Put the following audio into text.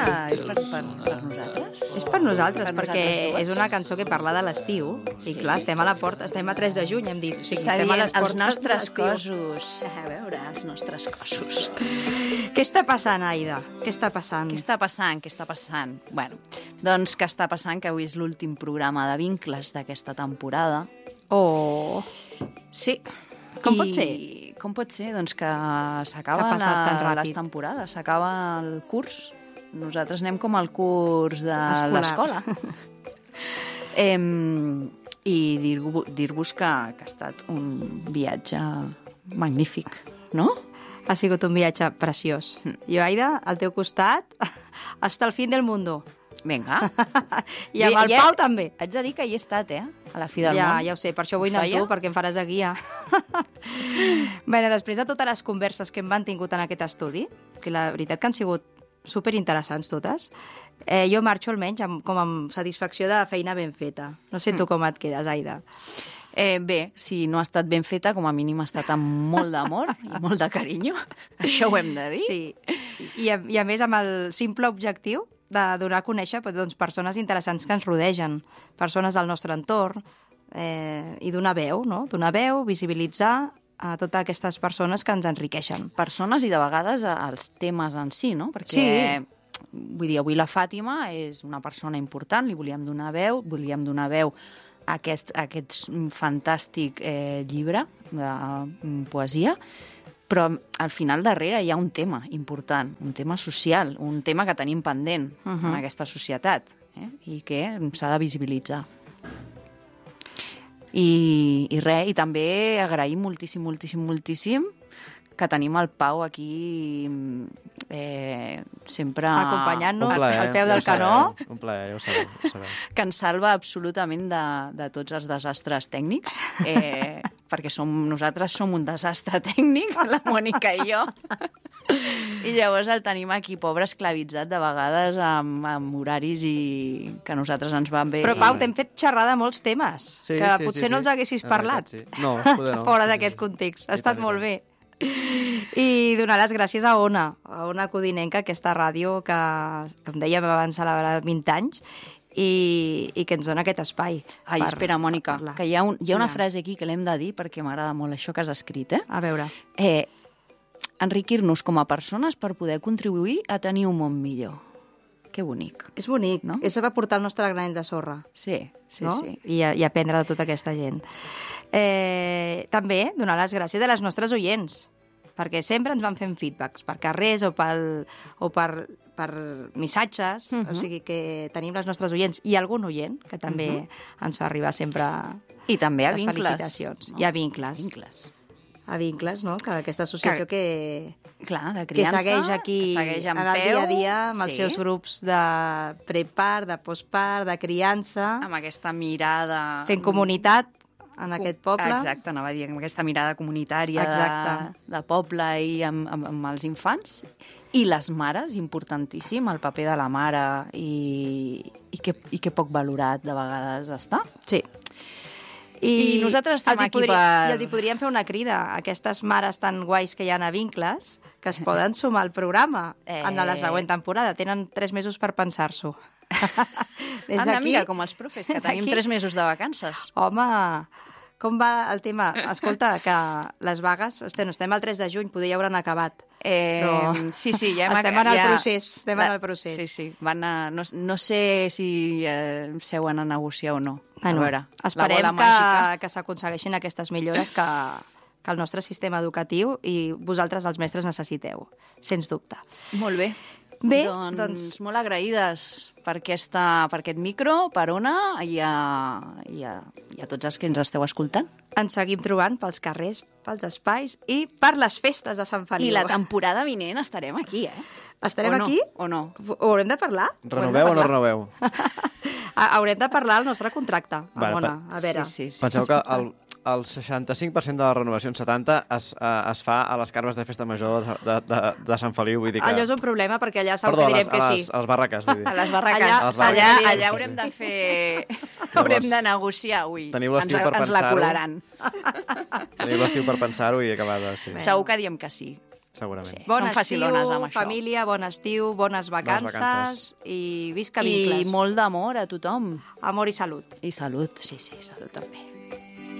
és per nosaltres? És per nosaltres, Per perquè nosaltres és una cançó que parla de l'estiu. I clar, estem a la porta, estem a 3 de juny, hem dit. O sigui, Està estem a dient les portes els nostres de l'estiu. cossos. A veure, els nostres cossos. Què està passant, Aida? Què està passant? Què està passant? Què està passant? Bueno, doncs què està passant? Que avui és l'últim programa de Vincles d'aquesta temporada. Oh, Sí. Com pot ser? Com pot ser? Doncs que Que ha s'acaben passat tan ràpid. les temporades, s'acaba el curs. Nosaltres anem com al curs de Escolar. l'escola. I dir-vos que ha estat un viatge magnífic, no? ha sigut un viatge preciós. Jo, Aida, al teu costat, hasta el fin del mundo. Vinga. I amb el Pau també. Haig de dir que hi he estat, a la fi del Ja, món. ja ho sé, per això vull Ho anar amb feia? tu, perquè em faràs de guia. Bé, després de totes les converses que hem mantingut en aquest estudi, que la veritat que han sigut superinteressants totes, jo marxo almenys com amb satisfacció de feina ben feta. No sé tu com et quedes, Aida. Bé, si no ha estat ben feta, com a mínim ha estat amb molt d'amor i molt de carinyo. Això ho hem de dir. Sí, i a més amb el simple objectiu de donar a conèixer doncs, persones interessants que ens rodegen, persones del nostre entorn, i donar veu, no? Donar veu, visibilitzar a totes aquestes persones que ens enriqueixen. Persones i de vegades els temes en si, no? Perquè, Sí. vull dir, avui la Fàtima és una persona important, li volíem donar veu a aquest fantàstic llibre de poesia, però al final darrere hi ha un tema important, un tema social, un tema que tenim pendent en aquesta societat i que s'ha de visibilitzar. I res, i també agraïm moltíssim que tenim el Pau aquí sempre Acompanyant-nos Un plaer, al peu ja del ho sabeu, canó. Un plaer, ja ho sabeu. que ens salva absolutament de tots els desastres tècnics, perquè nosaltres som un desastre tècnic, la Mònica i jo, i llavors el tenim aquí, pobre, esclavitzat de vegades amb horaris i que a nosaltres ens van bé. Però, Pau, t'hem fet xerrar de molts temes, Sí, que sí, potser sí, no sí. els haguessis És parlat. veritat, sí. No, poder no. Fora Sí, d'aquest sí. context. Ha I estat tant, i molt tant. bé. I donar les gràcies a Ona Codinenca, aquesta ràdio que, com dèiem abans, celebra 20 anys i que ens dona aquest espai. Ai, espera, Mònica, parlar. que hi ha una Ja. frase aquí que l'hem de dir perquè m'agrada molt això que has escrit, A veure. Enriquir-nos com a persones per poder contribuir a tenir un món millor. Que bonic. És bonic, No? És va portar el nostre granet de sorra. Sí, no? sí. I aprendre de tota aquesta gent. També donar les gràcies a les nostres oients, perquè sempre ens van fent feedbacks per carrers o per missatges, o sigui que tenim les nostres oients i algun oient que també ens fa arribar sempre I també a les vincles. felicitacions. I a vincles. Vincles. A vincles, no? Que aquesta associació que Clar, de que criança, segueix aquí que segueix en en el peu, dia a dia amb els sí, seus grups de prepart, de postpart, de criança, amb aquesta mirada... fent comunitat en aquest poble. Exacte, anava a dir, amb aquesta mirada comunitària Exacte. de poble i amb els infants. I les mares, importantíssim, el paper de la mare i que poc valorat de vegades està. Sí. I nosaltres estem aquí per... I els hi podríem fer una crida a aquestes mares tan guais que hi ha a Vincles, que es poden sumar al programa en la següent temporada. Tenen 3 mesos per pensar-s'ho. Anda, mira, com els profes, que tenim 3 mesos de vacances. Home, com va el tema? Escolta, que les vagues, estem al 3 de juny, poder ja hauran acabat. Sí, ja hem estem en el procés, estem en el procés. Sí, sí. No sé si seuen a negociar o no. Bueno, a veure, esperem la bola màgica. que s'aconsegueixin aquestes millores que el nostre sistema educatiu i vosaltres, els mestres, necessiteu, sens dubte. Molt bé. Bé, doncs molt agraïdes per aquest micro, per Ona i a tots els que ens esteu escoltant. Ens seguim trobant pels carrers, pels espais i per les festes de Sant Feliu. I la temporada vinent estarem aquí, Estarem o no? aquí? O no? Ho haurem de parlar? Renoveu o no renoveu? Haurem de parlar del nostre contracte, Vale, Ona. A veure. Sí. Penseu que el 65% de les renovacions 70 es fa a les carves de festa major de Sant Feliu. Vull dir que... Allò és un problema perquè allà segur Perdó, que direm que sí. a les barraques, vull dir. A les barraques. Allà haurem de fer... Haurem de negociar avui. Teniu l'estiu per Ens la pensar-ho. colaran. Teniu l'estiu per pensar-ho i acabar de... Sí. Segur que diem que sí. segurament. Sí. Bon Són facilones estiu, amb això. família, bon estiu, bones vacances i visca vincles. I molt d'amor a tothom. Amor i salut. I salut, sí, salut també.